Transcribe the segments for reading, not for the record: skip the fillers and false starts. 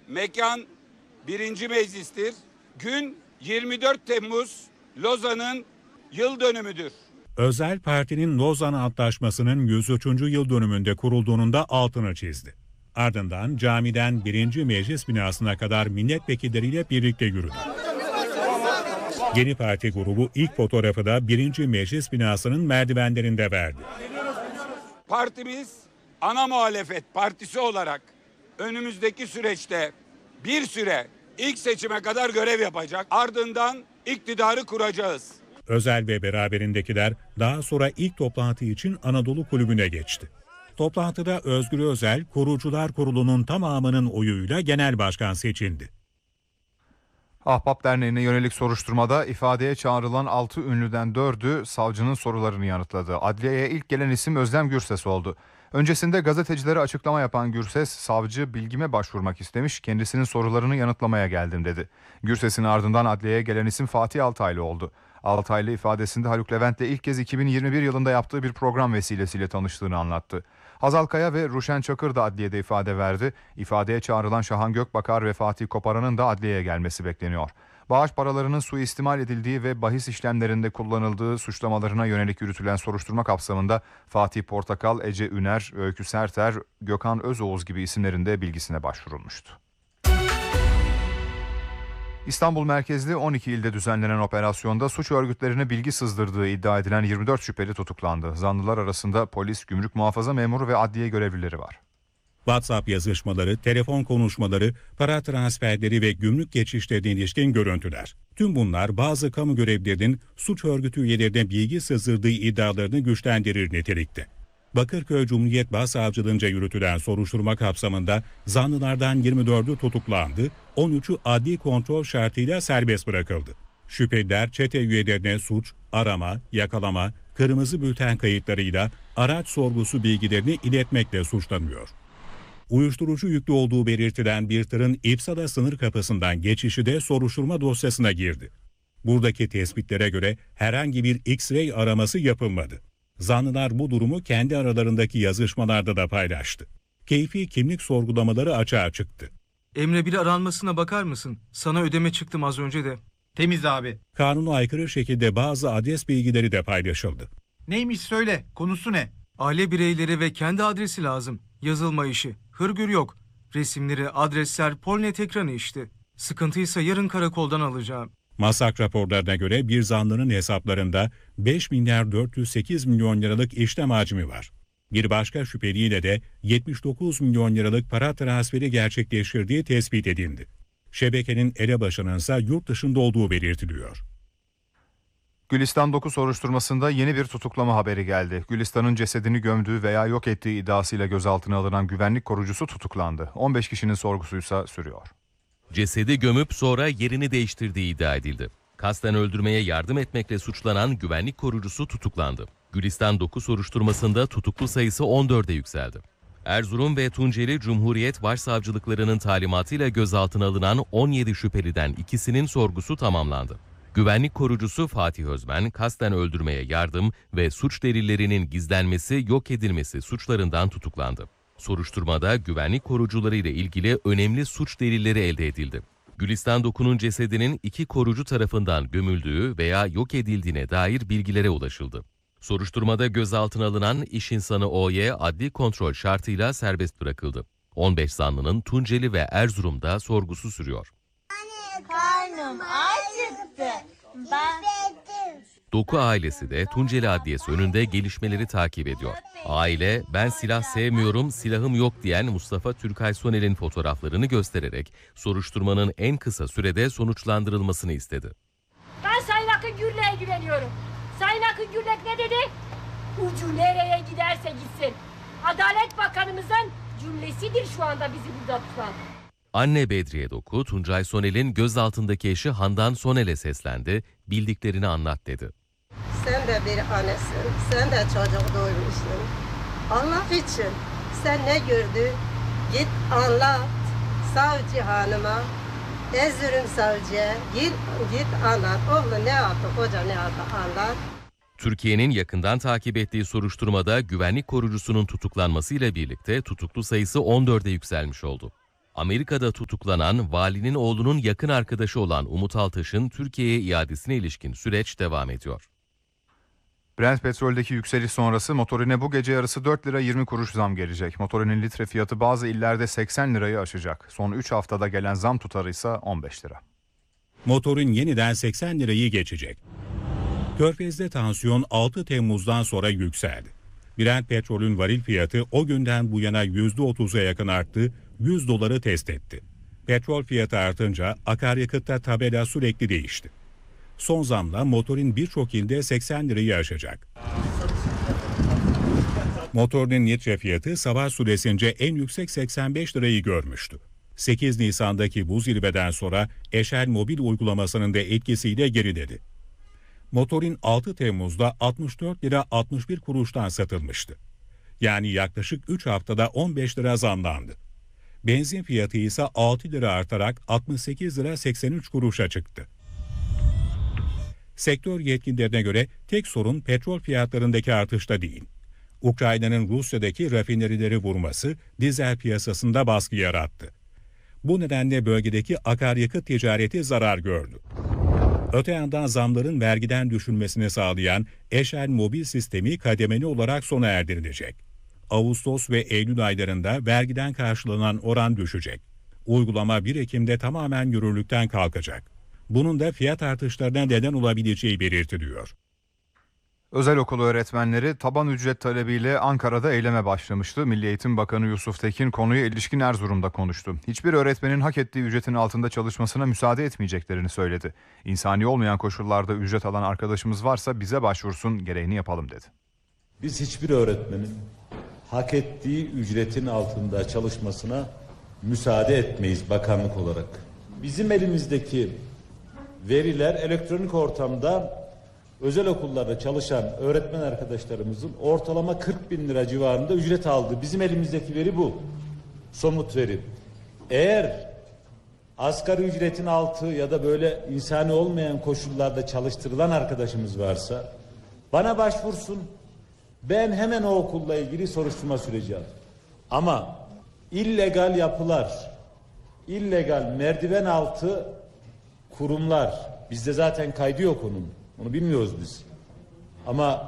Mekan 1. Meclis'tir. Gün 24 Temmuz Lozan'ın yıl dönümüdür. Özel partinin Lozan Antlaşması'nın 103. yıl dönümünde kurulduğunun da altını çizdi. Ardından camiden 1. Meclis binasına kadar milletvekilleriyle birlikte yürüdü. Yeni Parti grubu ilk fotoğrafı da 1. Meclis binasının merdivenlerinde verdi. Partimiz ana muhalefet partisi olarak önümüzdeki süreçte bir süre ilk seçime kadar görev yapacak. Ardından iktidarı kuracağız. Özel ve beraberindekiler daha sonra ilk toplantı için Anadolu Kulübü'ne geçti. Toplantıda Özgür Özel, Kurucular Kurulu'nun tamamının oyuyla genel başkan seçildi. Ahbap Derneği'ne yönelik soruşturmada ifadeye çağrılan 6 ünlüden 4'ü savcının sorularını yanıtladı. Adliyeye ilk gelen isim Özlem Gürses oldu. Öncesinde gazetecilere açıklama yapan Gürses, savcı bilgime başvurmak istemiş, kendisinin sorularını yanıtlamaya geldim dedi. Gürses'in ardından adliyeye gelen isim Fatih Altaylı oldu. Altaylı ifadesinde Haluk Levent'le ilk kez 2021 yılında yaptığı bir program vesilesiyle tanıştığını anlattı. Hazal Kaya ve Ruşen Çakır da adliyede ifade verdi. İfadeye çağrılan Şahan Gökbakar ve Fatih Koparan'ın da adliyeye gelmesi bekleniyor. Bağış paralarının suistimal edildiği ve bahis işlemlerinde kullanıldığı suçlamalarına yönelik yürütülen soruşturma kapsamında Fatih Portakal, Ece Üner, Öykü Serter, Gökhan Özoğuz gibi isimlerin de bilgisine başvurulmuştu. İstanbul merkezli 12 ilde düzenlenen operasyonda suç örgütlerine bilgi sızdırdığı iddia edilen 24 şüpheli tutuklandı. Zanlılar arasında polis, gümrük muhafaza memuru ve adliye görevlileri var. WhatsApp yazışmaları, telefon konuşmaları, para transferleri ve gümrük geçişlerine ilişkin görüntüler. Tüm bunlar bazı kamu görevlilerinin suç örgütü üyelerine bilgi sızdırdığı iddialarını güçlendirir nitelikte. Bakırköy Cumhuriyet Başsavcılığınca yürütülen soruşturma kapsamında zanlılardan 24'ü tutuklandı, 13'ü adli kontrol şartıyla serbest bırakıldı. Şüpheliler çete üyelerine suç, arama, yakalama, kırmızı bülten kayıtlarıyla araç sorgusu bilgilerini iletmekle suçlanıyor. Uyuşturucu yüklü olduğu belirtilen bir tırın İpsala sınır kapısından geçişi de soruşturma dosyasına girdi. Buradaki tespitlere göre herhangi bir X-ray araması yapılmadı. Zanlılar bu durumu kendi aralarındaki yazışmalarda da paylaştı. Keyfi kimlik sorgulamaları açığa çıktı. Emre, bir aranmasına bakar mısın? Sana ödeme çıktım az önce de. Temiz abi. Kanuna aykırı şekilde bazı adres bilgileri de paylaşıldı. Neymiş söyle, konusu ne? Aile bireyleri ve kendi adresi lazım. Yazılma işi. Hırgür yok. Resimleri, adresler, Polnet ekranı işte. Sıkıntıysa yarın karakoldan alacağım. Masak raporlarına göre bir zanlının hesaplarında 5 milyar 408 milyon liralık işlem hacmi var. Bir başka şüpheliyle de 79 milyon liralık para transferi gerçekleştirdiği tespit edildi. Şebekenin elebaşının ise yurt dışında olduğu belirtiliyor. Gülistan 9 soruşturmasında yeni bir tutuklama haberi geldi. Gülistan'ın cesedini gömdüğü veya yok ettiği iddiasıyla gözaltına alınan güvenlik korucusu tutuklandı. 15 kişinin sorgusuysa sürüyor. Cesedi gömüp sonra yerini değiştirdiği iddia edildi. Kasten öldürmeye yardım etmekle suçlanan güvenlik korucusu tutuklandı. Gülistan 9 soruşturmasında tutuklu sayısı 14'e yükseldi. Erzurum ve Tunceli Cumhuriyet Başsavcılıklarının talimatıyla gözaltına alınan 17 şüpheliden ikisinin sorgusu tamamlandı. Güvenlik korucusu Fatih Özmen, kasten öldürmeye yardım ve suç delillerinin gizlenmesi, yok edilmesi suçlarından tutuklandı. Soruşturmada güvenlik korucuları ile ilgili önemli suç delilleri elde edildi. Gülistan Doku'nun cesedinin 2 korucu tarafından gömüldüğü veya yok edildiğine dair bilgilere ulaşıldı. Soruşturmada gözaltına alınan iş insanı O.Y. adli kontrol şartıyla serbest bırakıldı. 15 zanlının Tunceli ve Erzurum'da sorgusu sürüyor. Anne, karnım acıktı. Doku ailesi de Tunceli Adliyesi önünde gelişmeleri takip ediyor. Aile, ben silah sevmiyorum, silahım yok diyen Mustafa Türkay Sonel'in fotoğraflarını göstererek soruşturmanın en kısa sürede sonuçlandırılmasını istedi. Ben Sayın Akın Gürlek'e güveniyorum. Sayın Akın Gürlek ne dedi? Ucu nereye giderse gitsin. Adalet Bakanımızın cümlesidir şu anda bizi burada tutan. Anne Bedriye Doku, Tuncay Sonel'in gözaltındaki eşi Handan Sonel'e seslendi, bildiklerini anlat dedi. Sen de bir annesin, sen de çocuk doymuşsun. Allah için sen ne gördün? Git anlat savcı hanıma, Erzurum savcıya git anlat. Oğlu ne yaptı, koca ne yaptı anlat. Türkiye'nin yakından takip ettiği soruşturmada güvenlik korucusunun tutuklanmasıyla birlikte tutuklu sayısı 14'e yükselmiş oldu. Amerika'da tutuklanan valinin oğlunun yakın arkadaşı olan Umut Altaş'ın Türkiye'ye iadesine ilişkin süreç devam ediyor. Brent petroldeki yükseliş sonrası motorine bu gece yarısı 4 lira 20 kuruş zam gelecek. Motorinin litre fiyatı bazı illerde 80 lirayı aşacak. Son 3 haftada gelen zam tutarı ise 15 lira. Motorun yeniden 80 lirayı geçecek. Körfez'de tansiyon 6 Temmuz'dan sonra yükseldi. Brent petrolün varil fiyatı o günden bu yana %30'a yakın arttı, 100 doları test etti. Petrol fiyatı artınca akaryakıtta tabela sürekli değişti. Son zamla motorun birçok ilde 80 lirayı aşacak. Motorun litre fiyatı sabah süresince en yüksek 85 lirayı görmüştü. 8 Nisan'daki bu zirveden sonra Eşel mobil uygulamasının da etkisiyle geriledi. Motorun 6 Temmuz'da 64 lira 61 kuruştan satılmıştı. Yani yaklaşık 3 haftada 15 lira zamlandı. Benzin fiyatı ise 6 lira artarak 68 lira 83 kuruşa çıktı. Sektör yetkililerine göre tek sorun petrol fiyatlarındaki artışta değil. Ukrayna'nın Rusya'daki rafinerileri vurması dizel piyasasında baskı yarattı. Bu nedenle bölgedeki akaryakıt ticareti zarar gördü. Öte yandan zamların vergiden düşülmesini sağlayan Eşel mobil sistemi kademeli olarak sona erdirilecek. Ağustos ve Eylül aylarında vergiden karşılanan oran düşecek. Uygulama 1 Ekim'de tamamen yürürlükten kalkacak. Bunun da fiyat artışlarına neden olabileceği belirtiliyor. Özel okul öğretmenleri taban ücret talebiyle Ankara'da eyleme başlamıştı. Milli Eğitim Bakanı Yusuf Tekin konuya ilişkin Erzurum'da konuştu. Hiçbir öğretmenin hak ettiği ücretin altında çalışmasına müsaade etmeyeceklerini söyledi. İnsani olmayan koşullarda ücret alan arkadaşımız varsa bize başvursun, gereğini yapalım dedi. Biz hiçbir öğretmenin hak ettiği ücretin altında çalışmasına müsaade etmeyiz bakanlık olarak. Bizim elimizdeki veriler elektronik ortamda özel okullarda çalışan öğretmen arkadaşlarımızın ortalama 40 bin lira civarında ücret aldığı bizim elimizdeki veri bu. Somut veri. Eğer asgari ücretin altı ya da böyle insani olmayan koşullarda çalıştırılan arkadaşımız varsa bana başvursun. Ben hemen o okulla ilgili soruşturma süreci alırım. Ama illegal yapılar, illegal merdiven altı kurumlar, bizde zaten kaydı yok onun. Onu bilmiyoruz biz. Ama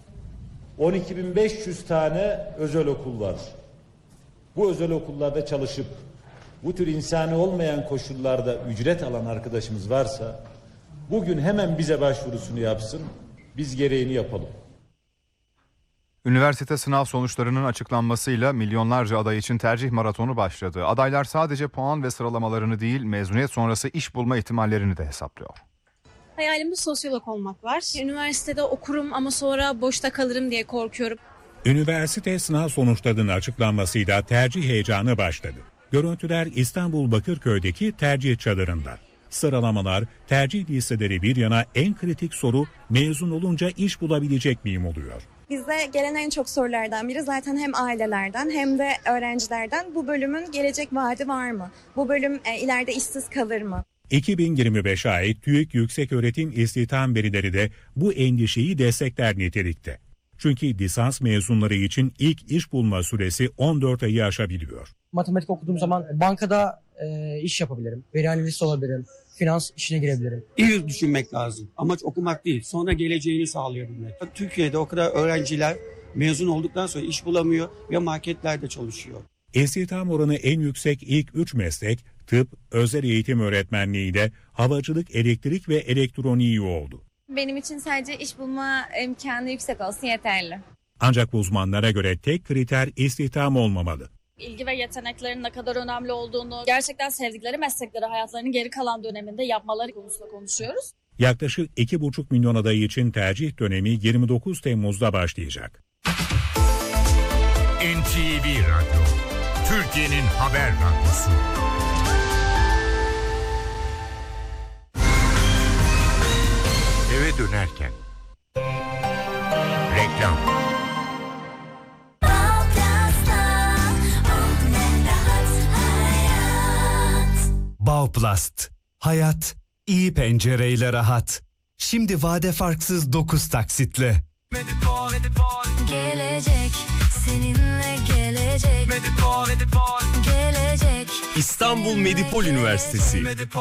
12.500 tane özel okul var. Bu özel okullarda çalışıp bu tür insani olmayan koşullarda ücret alan arkadaşımız varsa bugün hemen bize başvurusunu yapsın. Biz gereğini yapalım. Üniversite sınav sonuçlarının açıklanmasıyla milyonlarca aday için tercih maratonu başladı. Adaylar sadece puan ve sıralamalarını değil, mezuniyet sonrası iş bulma ihtimallerini de hesaplıyor. Hayalimde sosyolog olmak var. Üniversitede okurum ama sonra boşta kalırım diye korkuyorum. Üniversite sınav sonuçlarının açıklanmasıyla tercih heyecanı başladı. Görüntüler İstanbul Bakırköy'deki tercih çadırında. Sıralamalar, tercih listeleri bir yana en kritik soru mezun olunca iş bulabilecek miyim oluyor. Bize gelen en çok sorulardan biri zaten hem ailelerden hem de öğrencilerden bu bölümün gelecek vaadi var mı? Bu bölüm ileride işsiz kalır mı? 2025'e ait TÜİK Yükseköğretim İstihdam verileri de bu endişeyi destekler nitelikte. Çünkü lisans mezunları için ilk iş bulma süresi 14 ayı aşabiliyor. Matematik okuduğum zaman bankada iş yapabilirim, veri analisti olabilirim, finans işine girebilirim. İyi düşünmek lazım. Amaç okumak değil, sonra geleceğini sağlayabilmek. Türkiye'de o kadar öğrenciler mezun olduktan sonra iş bulamıyor ve marketlerde çalışıyor. İstihdam oranı en yüksek ilk 3 meslek tıp, özel eğitim öğretmenliği ile havacılık, elektrik ve elektroniği oldu. Benim için sadece iş bulma imkanı yüksek olsun yeterli. Ancak uzmanlara göre tek kriter istihdam olmamalı. İlgi ve yeteneklerin ne kadar önemli olduğunu, gerçekten sevdikleri meslekleri hayatlarının geri kalan döneminde yapmaları konusunda konuşuyoruz. Yaklaşık 2,5 milyon aday için tercih dönemi 29 Temmuz'da başlayacak. NTV Radyo, Türkiye'nin haber radyosu. Eve dönerken reklam. Bauplast. Hayat iyi pencereyle rahat. Şimdi vade farksız 9 taksitle. Gelecek seninle gelecek. Gelecek İstanbul Medipol Üniversitesi.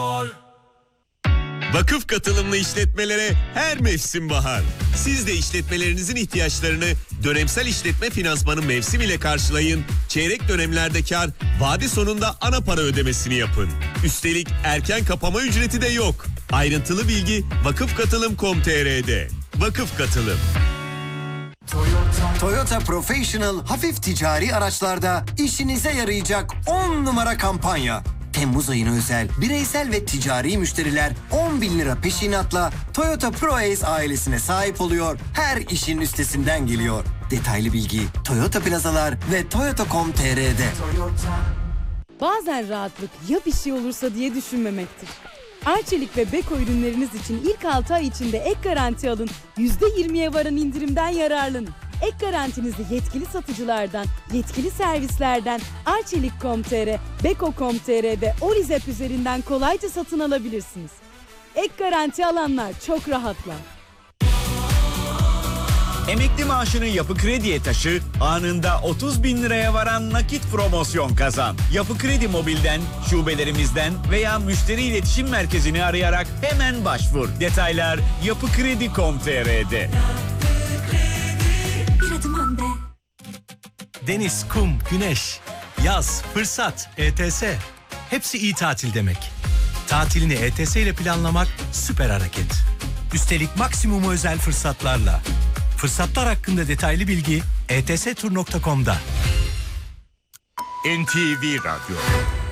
Vakıf katılımlı işletmelere her mevsim bahar. Siz de işletmelerinizin ihtiyaçlarını dönemsel işletme finansmanı mevsim ile karşılayın. Çeyrek dönemlerde kar, vade sonunda ana para ödemesini yapın. Üstelik erken kapama ücreti de yok. Ayrıntılı bilgi vakıfkatılım.com.tr'de. Vakıf Katılım. Toyota Professional hafif ticari araçlarda işinize yarayacak 10 numara kampanya. Temmuz ayına özel bireysel ve ticari müşteriler 10.000 lira peşinatla Toyota ProAce ailesine sahip oluyor. Her işin üstesinden geliyor. Detaylı bilgi Toyota Plazalar ve Toyota.com.tr'de. Bazen rahatlık ya bir şey olursa diye düşünmemektir. Arçelik ve Beko ürünleriniz için ilk 6 ay içinde ek garanti alın. %20'ye varan indirimden yararlanın. Ek garantinizi yetkili satıcılardan, yetkili servislerden, Arçelik.com.tr, Beko.com.tr ve Olizep üzerinden kolayca satın alabilirsiniz. Ek garanti alanlar çok rahatlar. Emekli maaşını Yapı Kredi'ye taşı, anında 30.000 liraya varan nakit promosyon kazan. Yapı Kredi Mobil'den, şubelerimizden veya müşteri iletişim merkezini arayarak hemen başvur. Detaylar yapıkredi.com.tr'de. Bir adım önde. Deniz, kum, güneş, yaz, fırsat, ETS. Hepsi iyi tatil demek. Tatilini ETS ile planlamak süper hareket. Üstelik maksimum özel fırsatlarla. Fırsatlar hakkında detaylı bilgi etster.com.com'da. NTV Radyo.